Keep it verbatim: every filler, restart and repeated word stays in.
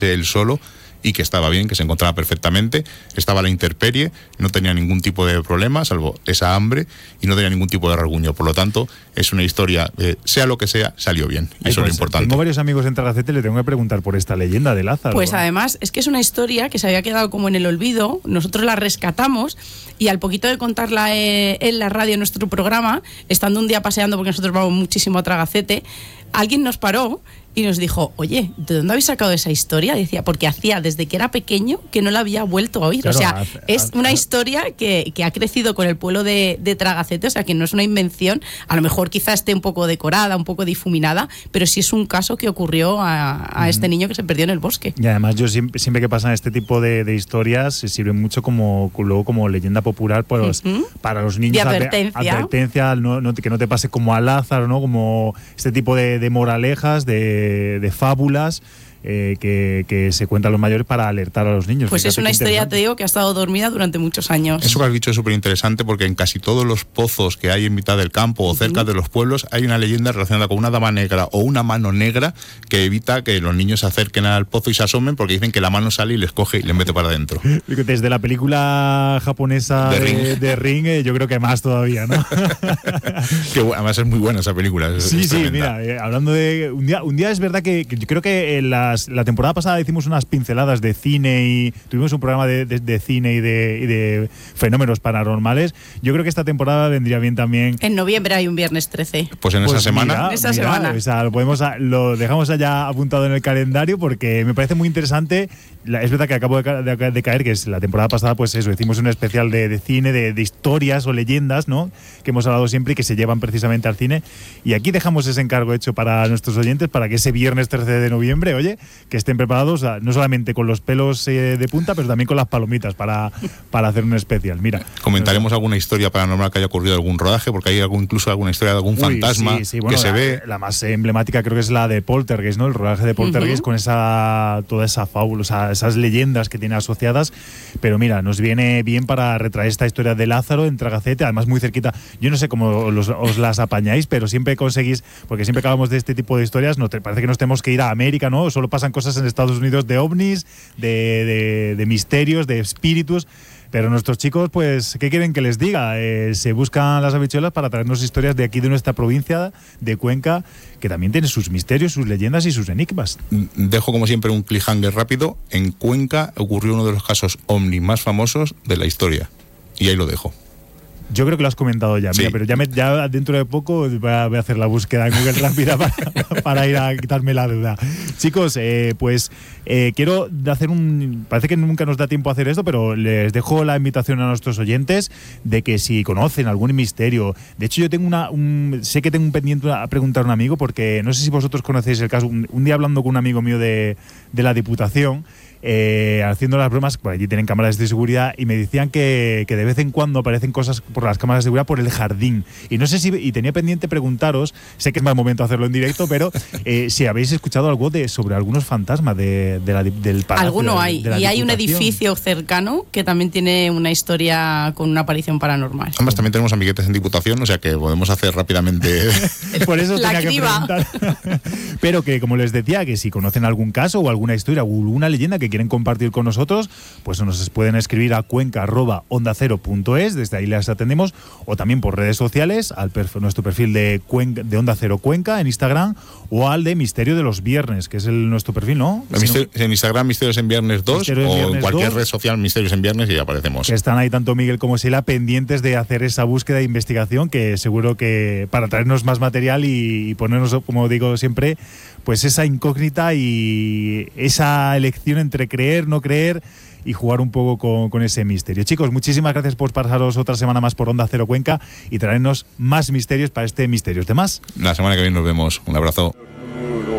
él solo y que estaba bien, que se encontraba perfectamente, estaba a la intemperie, no tenía ningún tipo de problema, salvo esa hambre, y no tenía ningún tipo de rasguño. Por lo tanto, es una historia, eh, sea lo que sea, salió bien. Y Ay, eso pues, es lo importante. Tengo varios amigos en Tragacete y le tengo que preguntar por esta leyenda de Lázaro. Pues ¿no? además, es que es una historia que se había quedado como en el olvido, nosotros la rescatamos, y al poquito de contarla eh, en la radio, en nuestro programa, estando un día paseando, porque nosotros vamos muchísimo a Tragacete, alguien nos paró y nos dijo, oye, ¿de dónde habéis sacado esa historia? Decía, porque hacía desde que era pequeño que no la había vuelto a oír. Claro, o sea, hace, es hace, una historia que, que ha crecido con el pueblo de, de Tragacete, o sea, que no es una invención, a lo mejor quizás esté un poco decorada, un poco difuminada, pero sí es un caso que ocurrió a, a este niño que se perdió en el bosque. Y además yo siempre, siempre que pasan este tipo de, de historias, se sirve mucho como, luego como leyenda popular pues, uh-huh. para los niños. De advertencia. Advertencia, no, no, que no te pase como a Lázaro, ¿no? Como este tipo de, de moralejas, de, de fábulas. Eh, que, que se cuentan los mayores para alertar a los niños. Pues es una historia, te digo, que ha estado dormida durante muchos años. Eso que has dicho es súper interesante porque en casi todos los pozos que hay en mitad del campo o cerca uh-huh. de los pueblos hay una leyenda relacionada con una dama negra o una mano negra que evita que los niños se acerquen al pozo y se asomen porque dicen que la mano sale y les coge y les mete para adentro. Desde la película japonesa de, de Ring, de Ring eh, yo creo que más todavía, ¿no? Que además es muy buena esa película. Es, sí, es sí, mira, eh, hablando de... Un día, un día es verdad que, que yo creo que en la La temporada pasada hicimos unas pinceladas de cine y tuvimos un programa de, de, de cine y de, y de fenómenos paranormales. Yo creo que esta temporada vendría bien también. En noviembre hay un viernes trece. Pues en pues esa semana. Mira, en esa mira, semana. O sea, lo, podemos, lo dejamos allá apuntado en el calendario porque me parece muy interesante. La, es verdad que acabo de, de, de caer que es la temporada pasada, pues eso, hicimos un especial de, de cine, de, de historias o leyendas, ¿no? Que hemos hablado siempre y que se llevan precisamente al cine. Y aquí dejamos ese encargo hecho para nuestros oyentes para que ese viernes trece de noviembre, oye, que estén preparados, no solamente con los pelos eh, de punta, pero también con las palomitas para, para hacer un especial. Mira, comentaremos alguna historia paranormal que haya ocurrido en algún rodaje, porque hay algún, incluso alguna historia de algún Uy, fantasma sí, sí. Bueno, que la, se ve. La más emblemática creo que es la de Poltergeist, ¿no? El rodaje de Poltergeist uh-huh. con esa toda esa fábula, o sea, esas leyendas que tiene asociadas. Pero mira, nos viene bien para retraer esta historia de Lázaro en Tragacete, además muy cerquita. Yo no sé cómo los, os las apañáis, pero siempre conseguís, porque siempre que hablamos de este tipo de historias, no te, parece que nos tenemos que ir a América, ¿no? Solo pasan cosas en Estados Unidos de ovnis, de, de, de misterios, de espíritus. Pero nuestros chicos, pues, ¿qué quieren que les diga? Eh, se buscan las habichuelas para traernos historias de aquí, de nuestra provincia, de Cuenca, que también tiene sus misterios, sus leyendas y sus enigmas. Dejo, como siempre, un cliffhanger rápido. En Cuenca ocurrió uno de los casos ovni más famosos de la historia. Y ahí lo dejo. Yo creo que lo has comentado ya, mira, sí. pero ya, me, ya dentro de poco voy a, voy a hacer la búsqueda en Google rápida para, para ir a quitarme la duda. Chicos, eh, pues eh, quiero hacer un... Parece que nunca nos da tiempo a hacer esto, pero les dejo la invitación a nuestros oyentes de que si conocen algún misterio... De hecho, yo tengo una... Un, sé que tengo un pendiente a preguntar a un amigo, porque no sé si vosotros conocéis el caso. Un, un día hablando con un amigo mío de, de la Diputación... Eh, haciendo las bromas, por allí tienen cámaras de seguridad y me decían que, que de vez en cuando aparecen cosas por las cámaras de seguridad por el jardín. Y no sé si, y tenía pendiente preguntaros, sé que es mal momento hacerlo en directo, pero eh, si habéis escuchado algo de sobre algunos fantasmas de, de la, del palacio. Alguno de la, hay, de la y hay un Diputación. edificio cercano que también tiene una historia con una aparición paranormal. Además también tenemos amiguetes en Diputación, o sea que podemos hacer rápidamente. Por eso la tenía criba. que preguntar. Pero que, como les decía, que si conocen algún caso o alguna historia o alguna leyenda que quieren compartir con nosotros, pues nos pueden escribir a cuenca arroba onda cero punto es, desde ahí les atendemos, o también por redes sociales, al perf- nuestro perfil de, Cuenca, de Onda Cero Cuenca en Instagram, o al de Misterio de los Viernes, que es el nuestro perfil, ¿no? Mister- en Instagram Misterios en Viernes dos, Misterios en o Viernes en cualquier dos. red social Misterios en Viernes y aparecemos. Que están ahí tanto Miguel como Sheila pendientes de hacer esa búsqueda e investigación, que seguro que para traernos más material y, y ponernos, como digo siempre, pues esa incógnita y esa elección entre creer, no creer y jugar un poco con, con ese misterio. Chicos, muchísimas gracias por pasaros otra semana más por Onda Cero Cuenca y traernos más misterios para este Misterios de Más. La semana que viene nos vemos. Un abrazo.